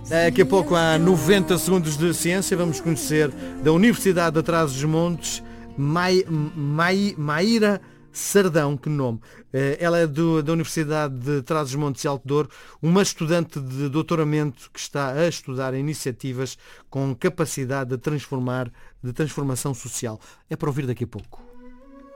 Daqui a pouco há 90 segundos de ciência. Vamos conhecer da Universidade de Trás-os-Montes Maíra Sardão, que nome. Ela é da Universidade de Trás-os-Montes e Alto Douro, uma estudante de doutoramento que está a estudar iniciativas com capacidade de transformação social. É para ouvir daqui a pouco.